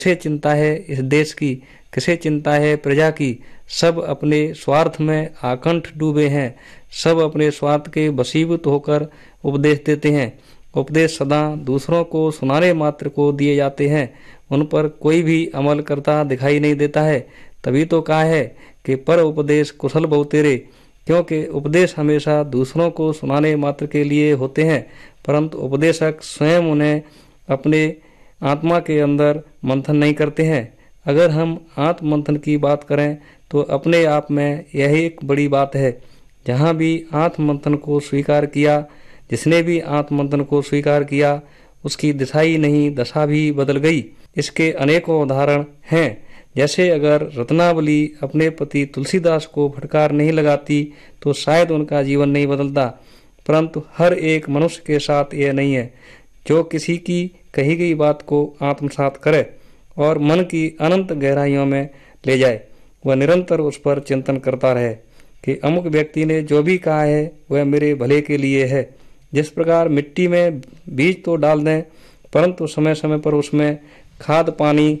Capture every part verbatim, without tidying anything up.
किसे चिंता है इस देश की, किसे चिंता है प्रजा की। सब अपने स्वार्थ में आकंठ डूबे हैं, सब अपने स्वार्थ के वशीभूत होकर उपदेश देते हैं। उपदेश सदा दूसरों को सुनाने मात्र को दिए जाते हैं, उन पर कोई भी अमल करता दिखाई नहीं देता है। तभी तो कहा है कि पर उपदेश कुशल बहु तेरे, क्योंकि उपदेश हमेशा दूसरों को सुनाने मात्र के लिए होते हैं, परंतु उपदेशक स्वयं उन्हें अपने आत्मा के अंदर मंथन नहीं करते हैं। अगर हम आत्म मंथन की बात करें तो अपने आप में यह एक बड़ी बात है। जहाँ भी आत्म मंथन को स्वीकार किया, जिसने भी आत्म मंथन को स्वीकार किया, उसकी दिशा ही नहीं दशा भी बदल गई। इसके अनेकों उदाहरण हैं। जैसे अगर रत्नावली अपने पति तुलसीदास को फटकार नहीं लगाती तो शायद उनका जीवन नहीं बदलता, परंतु हर एक मनुष्य के साथ यह नहीं है। जो किसी की कही गई बात को आत्मसात करे और मन की अनंत गहराइयों में ले जाए, वह निरंतर उस पर चिंतन करता रहे कि अमुक व्यक्ति ने जो भी कहा है वह मेरे भले के लिए है। जिस प्रकार मिट्टी में बीज तो डाल दें, परंतु समय समय पर उसमें खाद पानी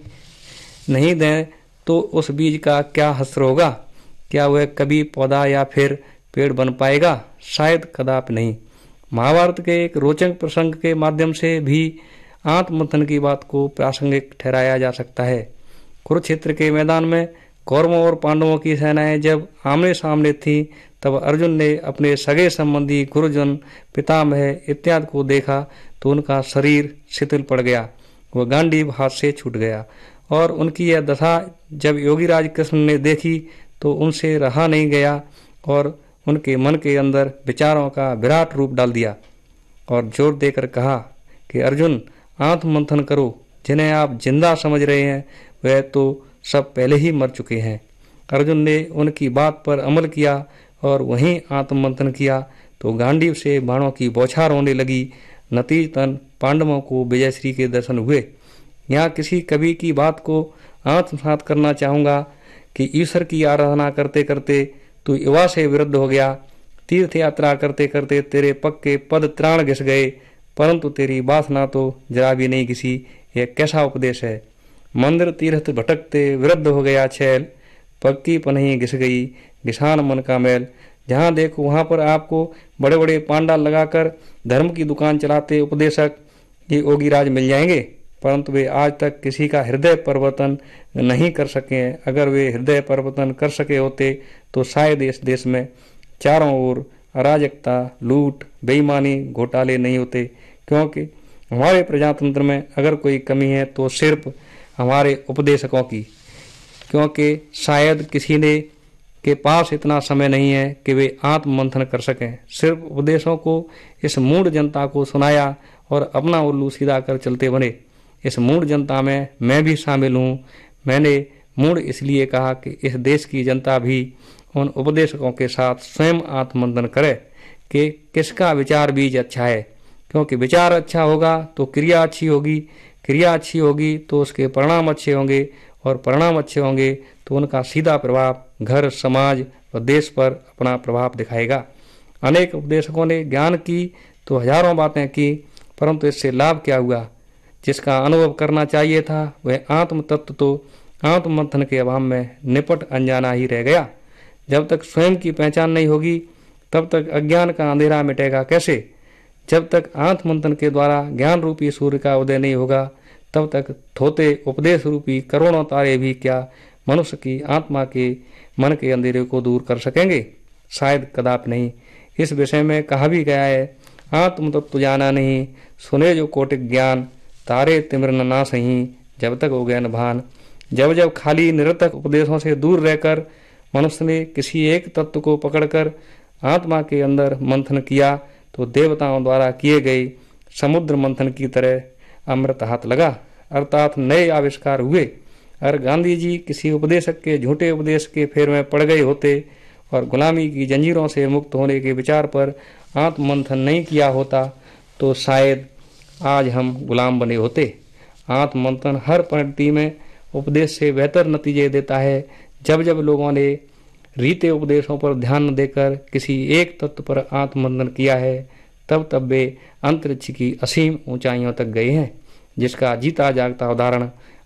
नहीं दें तो उस बीज का क्या हश्र होगा? क्या वह कभी पौधा या फिर पेड़ बन पाएगा? शायद कदापि नहीं। महाभारत के एक रोचक प्रसंग के माध्यम से भी आत्ममंथन की बात को प्रासंगिक ठहराया जा सकता है। कुरुक्षेत्र के मैदान में कौरवों और पांडवों की सेनाएं जब आमने सामने थीं, तब अर्जुन ने अपने सगे संबंधी गुरुजन पितामह इत्यादि को देखा तो उनका शरीर शिथिल पड़ गया, वह गांडीव हाथ से छूट गया। और उनकी यह दशा जब योगीराज कृष्ण ने देखी तो उनसे रहा नहीं गया और उनके मन के अंदर विचारों का विराट रूप डाल दिया और जोर देकर कहा कि अर्जुन, आत्म मंथन करो। जिन्हें आप जिंदा समझ रहे हैं वह तो सब पहले ही मर चुके हैं। अर्जुन ने उनकी बात पर अमल किया और वहीं आत्म मंथन किया तो गांडीव से बाणों की बौछार होने लगी। नतीजतन पांडवों को विजयश्री के दर्शन हुए। यहाँ किसी कवि की बात को आत्मसात करना चाहूँगा कि ईश्वर की आराधना करते करते तू युवा से विरुद्ध हो गया, तीर्थ यात्रा करते करते तेरे पग के पद त्राण घिस गए, परंतु तेरी वासना तो जरा भी नहीं घिसी। यह कैसा उपदेश है? मंदिर तीर्थ भटकते विरुद्ध हो गया छैल, पग की पनही घिस गई घिसान मन का मैल। जहाँ देखो वहाँ पर आपको बड़े बड़े पांडाल लगाकर धर्म की दुकान चलाते उपदेशक ये योगीराज मिल जाएंगे, परंतु वे आज तक किसी का हृदय परिवर्तन नहीं कर सके हैं। अगर वे हृदय परिवर्तन कर सके होते तो शायद इस देश में चारों ओर अराजकता, लूट, बेईमानी, घोटाले नहीं होते। क्योंकि हमारे प्रजातंत्र में अगर कोई कमी है तो सिर्फ हमारे उपदेशकों की, क्योंकि शायद किसी ने के पास इतना समय नहीं है कि वे आत्म मंथन कर सकें। सिर्फ उपदेशों को इस मूढ़ जनता को सुनाया और अपना उल्लू सीधा कर चलते बने। इस मूढ़ जनता में मैं भी शामिल हूँ। मैंने मूढ़ इसलिए कहा कि इस देश की जनता भी उन उपदेशकों के साथ स्वयं आत्ममंथन करे कि किसका विचार बीज अच्छा है, क्योंकि विचार अच्छा होगा तो क्रिया अच्छी होगी, क्रिया अच्छी होगी तो उसके परिणाम अच्छे होंगे और परिणाम अच्छे होंगे तो उनका सीधा प्रभाव घर, समाज और देश पर अपना प्रभाव दिखाएगा। अनेक उपदेशकों ने ज्ञान की तो हजारों बातें की, परंतु इससे लाभ क्या हुआ? जिसका अनुभव करना चाहिए था वह आत्म तत्व तो आत्म मंथन के अभाव में निपट अनजाना ही रह गया। जब तक स्वयं की पहचान नहीं होगी तब तक अज्ञान का अंधेरा मिटेगा कैसे? जब तक आत्म मंथन के द्वारा ज्ञान रूपी सूर्य का उदय नहीं होगा तब तक थोते उपदेश रूपी करोड़ों तारे भी क्या मनुष्य की आत्मा के मन के अंधेरे को दूर कर सकेंगे? शायद कदापि नहीं। इस विषय में कहा भी गया है, आत्म तत्व जाना नहीं, सुने जो कोटिक ज्ञान, तारे तिमिर ना सही, जब तक हो गया न भान। जब जब खाली निरर्थक उपदेशों से दूर रहकर मनुष्य ने किसी एक तत्व को पकड़कर आत्मा के अंदर मंथन किया तो देवताओं द्वारा किए गए समुद्र मंथन की तरह अमृत हाथ लगा, अर्थात नए आविष्कार हुए। अगर गांधी जी किसी उपदेशक के झूठे उपदेश के फेर में पड़ गए होते और गुलामी की जंजीरों से मुक्त होने के विचार पर आत्म मंथन नहीं किया होता तो शायद आज हम गुलाम बने होते। आत्म मंथन हर परिणति में उपदेश से बेहतर नतीजे देता है। जब जब लोगों ने रीते उपदेशों पर ध्यान न देकर किसी एक तत्व पर आत्ममंथन किया है तब तब वे अंतरिक्ष की असीम ऊंचाइयों तक गए हैं, जिसका जीता जागता उदाहरण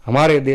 हमारे देश